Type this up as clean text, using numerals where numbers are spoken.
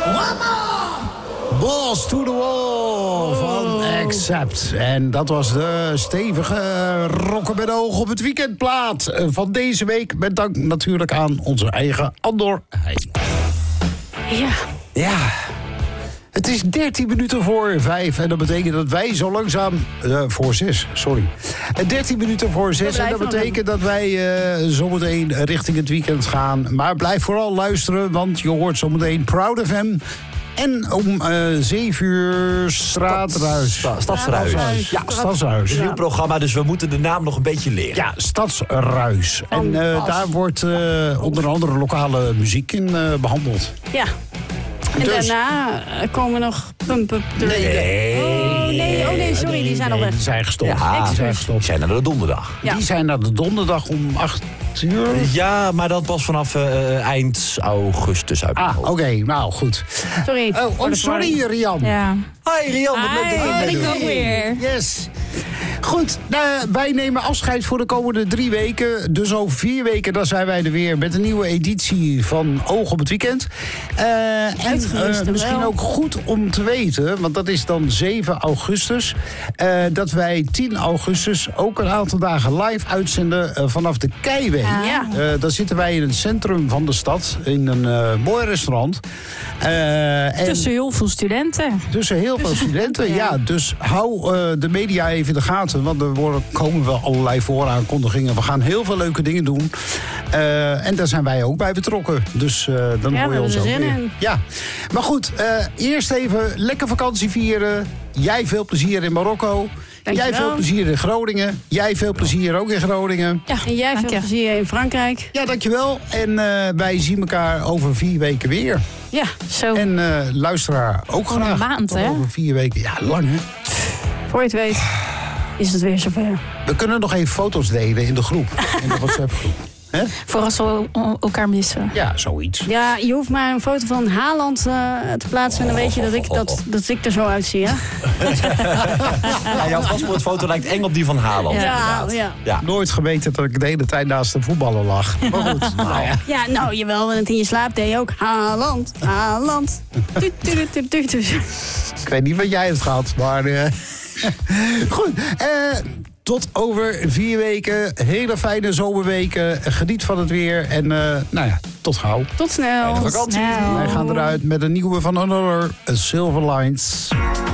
Balls to the wall van Accept. En dat was de stevige rocken met oog op het weekendplaat van deze week. Met dank natuurlijk aan onze eigen Andor Heijn. Ja. Het is 13 minuten voor 5 en dat betekent dat wij zo langzaam... voor 6, sorry. 13 minuten voor 6 en dat betekent dat wij zometeen richting het weekend gaan. Maar blijf vooral luisteren, want je hoort zometeen Proud FM... En om 7 uur Straatruis. Stadsruis. Ja, Stadsruis. Een nieuw programma, dus we moeten de naam nog een beetje leren. Ja, Stadsruis. En daar wordt onder andere lokale muziek in behandeld. Ja. En dus, daarna komen nog Pump-Up. Nee, sorry, die zijn al weg. Die zijn gestopt. Ja, die zijn naar de donderdag. Ja. Die zijn naar de donderdag om 8 uur. Ja, maar dat pas vanaf eind augustus uit. Oké, nou goed. Sorry. Sorry, Rian. Ja. Hi Rian, wat leuk dat je ben ik bent. ook weer. Yes. Goed, wij nemen afscheid voor de komende 3 weken. Dus over 4 weken dan zijn wij er weer met een nieuwe editie van Oog op het Weekend. En misschien ook goed om te weten, want dat is dan 7 augustus... dat wij 10 augustus ook een aantal dagen live uitzenden vanaf de Keiweg. Ja. Dan zitten wij in het centrum van de stad, in een mooi restaurant. Tussen heel veel studenten. Tussen heel veel studenten, ja. Dus hou de media even in de gaten. Want er komen wel allerlei vooraankondigingen. We gaan heel veel leuke dingen doen. En daar zijn wij ook bij betrokken. Dus dan hoor je ons ook weer. Ja. Maar goed, eerst even lekker vakantie vieren. Jij veel plezier in Marokko. Dankjewel. Jij veel plezier in Groningen. Jij veel plezier ook in Groningen. Ja, en jij veel plezier in Frankrijk. Ja, dankjewel. En wij zien elkaar over 4 weken weer. Ja, zo. En luisteraar ook graag. Een maand, hè? Over 4 weken. Ja, lang hè. voor je het weet is het weer zover. We kunnen nog even foto's delen in de groep. In de WhatsApp-groep. Voor als we elkaar missen. Ja, zoiets. Ja, je hoeft maar een foto van Haaland te plaatsen... en dan weet je dat ik er zo uitzie, hè? Ja, jouw paspoortfoto lijkt eng op die van Haaland. Ja. Nooit geweten dat ik de hele tijd naast een voetballer lag. Maar goed. Ja, nou, jawel, want in je slaap deed je ook Haaland. Ik weet niet wat jij hebt gehad, maar... Goed, tot over 4 weken. Hele fijne zomerweken. Geniet van het weer. En tot gauw. Tot snel. Fijne vakantie. Wij gaan eruit met een nieuwe van Another Silver Lines.